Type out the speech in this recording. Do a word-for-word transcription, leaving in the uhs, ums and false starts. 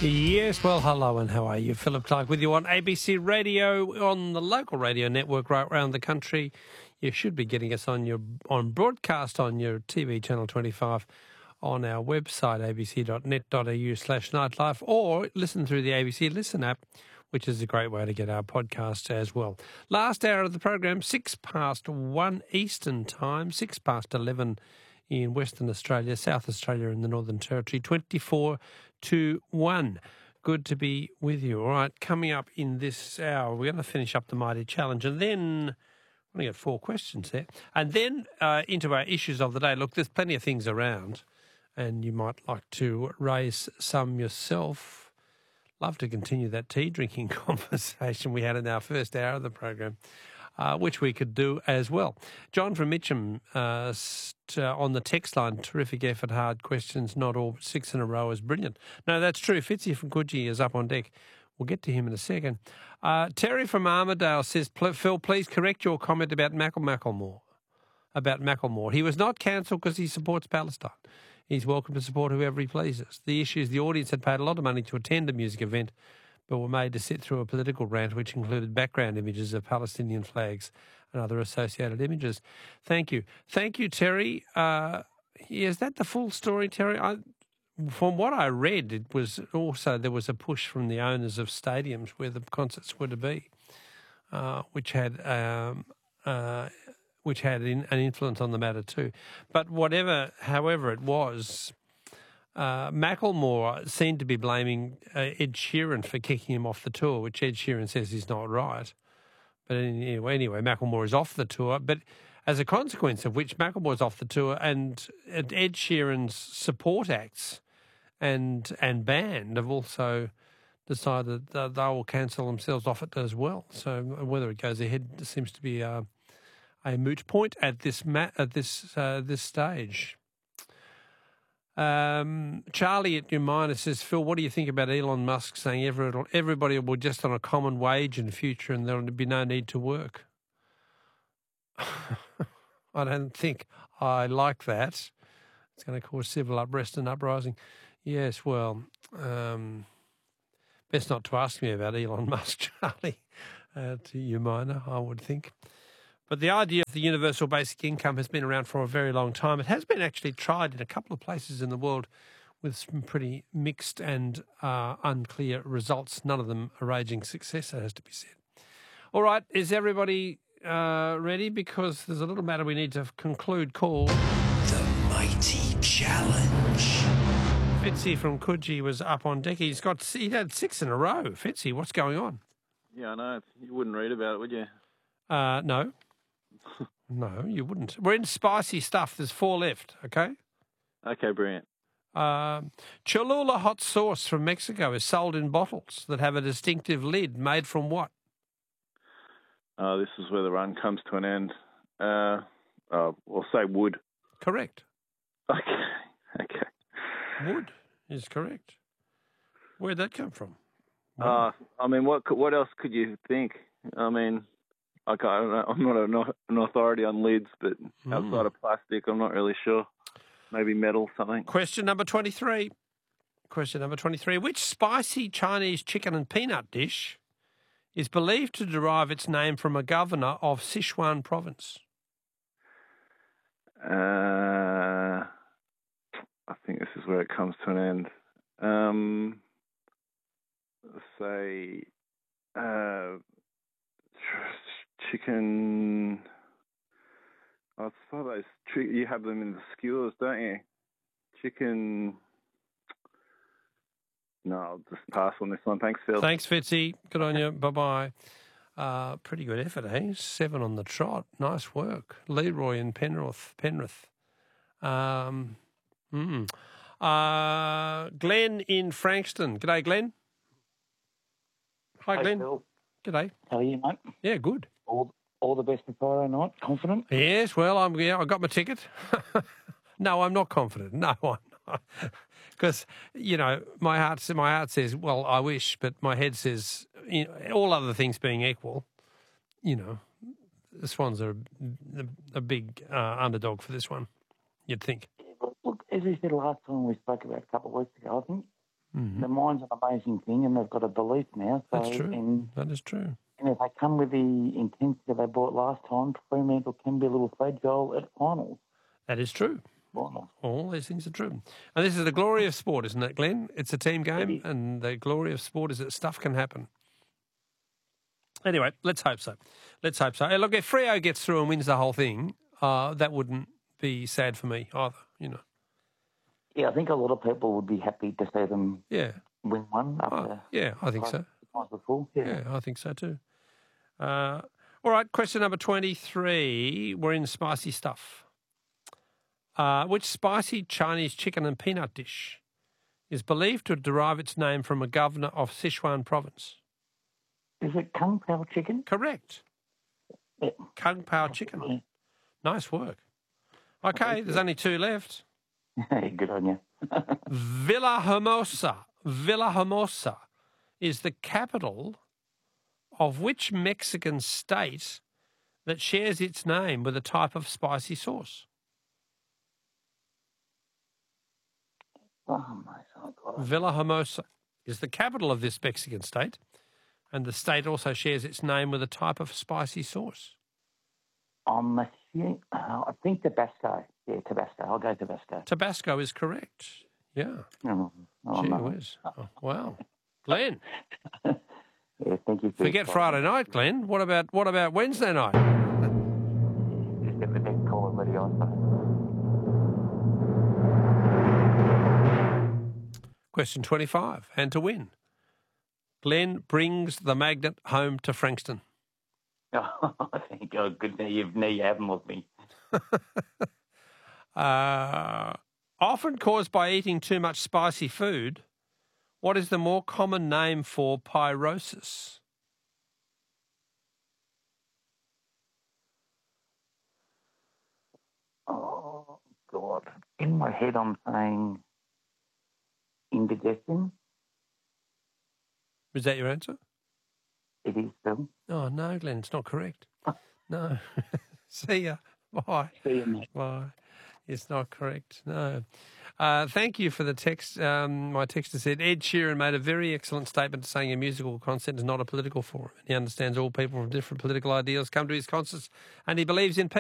Yes, well, hello and how are you? Philip Clark with you on A B C Radio, on the local radio network right around the country. You should be getting us on your on broadcast on your T V channel twenty-five, on our website a b c dot net dot a u slash nightlife, or listen through the A B C Listen app, which is a great way to get our podcast as well. Last hour of the program, six past one Eastern time, six past eleven in Western Australia, South Australia and the Northern Territory, twenty-four to one. Good to be with you. All right, coming up in this hour, we're going to finish up the Mighty Challenge, and then we're going to get four questions there, and then uh, into our issues of the day. Look, there's plenty of things around, and you might like to raise some yourself. Love to continue that tea drinking conversation we had in our first hour of the program, uh, which we could do as well. John from Mitcham uh, st- uh, on the text line, terrific effort, hard questions, not all, but six in a row is brilliant. No, that's true. Fitzy from Coogee is up on deck. We'll get to him in a second. Uh, Terry from Armidale says, Phil, please correct your comment about Mackle Macklemore. About Macklemore. He was not cancelled because he supports Palestine. He's welcome to support whoever he pleases. The issue is the audience had paid a lot of money to attend a music event, but were made to sit through a political rant which included background images of Palestinian flags and other associated images. Thank you. Thank you, Terry. Uh, is that the full story, Terry? I, from what I read, it was also there was a push from the owners of stadiums where the concerts were to be, uh, which had um, uh, which had in, an influence on the matter too. But whatever, however it was, uh, Macklemore seemed to be blaming uh, Ed Sheeran for kicking him off the tour, which Ed Sheeran says is not right. But anyway, anyway, Macklemore is off the tour. But as a consequence of which, Macklemore is off the tour, and Ed Sheeran's support acts and and band have also decided that they will cancel themselves off it as well. So whether it goes ahead seems to be uh, a moot point at this ma- at this uh, this stage. Um, Charlie at New Miner says, Phil, what do you think about Elon Musk saying everybody, everybody will just on a common wage in the future and there will be no need to work? I don't think I like that. It's going to cause civil unrest and uprising. Yes, well, um, best not to ask me about Elon Musk, Charlie, uh, to you, Miner, I would think. But the idea of the universal basic income has been around for a very long time. It has been actually tried in a couple of places in the world with some pretty mixed and uh, unclear results. None of them a raging success, that has to be said. All right, is everybody uh, ready? Because there's a little matter we need to conclude called The Mighty Challenge. Fitzy from Coogee was up on deck. He's got he had six in a row. Fitzy, what's going on? Yeah, I know. You wouldn't read about it, would you? Uh, no. No, you wouldn't. We're in spicy stuff. There's four left, okay? Okay, brilliant. Um, Cholula hot sauce from Mexico is sold in bottles that have a distinctive lid made from what? Uh, this is where the run comes to an end. Uh, uh, we'll say wood. Correct. Okay, okay. Wood is correct. Where'd that come from? Uh, I mean, what could- what else could you think? I mean, I can't, I don't know. I'm not a, not an authority on lids, but Mm. outside of plastic, I'm not really sure. Maybe metal, something. Question number twenty-three. Question number twenty-three. Which spicy Chinese chicken and peanut dish is believed to derive its name from a governor of Sichuan province? Uh, I think this is where it comes to an end. Um, let's say uh, chicken. I suppose you have them in the skewers, don't you? Chicken. No, I'll just pass on this one. Thanks, Phil. Thanks, Fitzy. Good on you. Bye-bye. Uh, pretty good effort, eh? Seven on the trot. Nice work. Leroy in Penrith. Penrith. Um, mm. uh, Glenn in Frankston. G'day, Glenn. Hi, Hey, Glenn. Phil. G'day. How are you, mate? Yeah, good. All, all the best for Friday night. Confident? Yes, well, I'm. Yeah, I got my ticket. No, I'm not confident. No, I'm not. Because you know, my heart, my heart says, well, I wish, but my head says, you know, all other things being equal, you know, the Swans are a, a big uh, underdog for this one. You'd think. Look, as we said last time we spoke about a couple of weeks ago, I think Mhm. The mind's an amazing thing, and they've got a belief now. So, That's true. And, That is true. and if they come with the intensity they brought last time, Fremantle can be a little fragile at finals. That is true. Finals. All these things are true. And this is the glory of sport, isn't it, Glenn? It's a team game, It is. and the glory of sport is that stuff can happen. Anyway, let's hope so. Let's hope so. Hey, look, if Freo gets through and wins the whole thing, uh, that wouldn't be sad for me either, you know. Yeah, I think a lot of people would be happy to see them Yeah. win one Oh, after yeah, I think so. times before. Yeah. Yeah, I think so too. Uh, all right, question number twenty-three. We're in spicy stuff. Uh, which spicy Chinese chicken and peanut dish is believed to derive its name from a governor of Sichuan province? Is it Kung Pao chicken? Correct. Yeah. Kung Pao chicken. Nice work. Okay, there's only two left. Good on you. Villahermosa. Villahermosa is the capital of which Mexican state that shares its name with a type of spicy sauce? Oh, my God. Villahermosa is the capital of this Mexican state, and the state also shares its name with a type of spicy sauce. I'm assuming, uh, I think Tabasco. Yeah, Tabasco. I'll go Tabasco. Tabasco is correct. Yeah. Oh, oh, Gee no. whiz. Oh, wow. Glenn, Yeah, thank you. For forget Friday night, Glenn. What about what about Wednesday night? Just get the next call and let you on. Question twenty-five, and to win. Glenn brings the magnet home to Frankston. Oh, thank God. Good. Now you, now you have them with me. Uh, often caused by eating too much spicy food, what is the more common name for pyrosis? Oh, God. In my head, I'm saying indigestion. Is that your answer? It is, Phil. Oh, no, Glenn, it's not correct. No. See ya. Bye. See you, mate. Bye. It's not correct. No. Uh, thank you for the text. Um, my texter said, Ed Sheeran made a very excellent statement saying a musical concert is not a political forum. He understands all people from different political ideals come to his concerts and he believes in peace.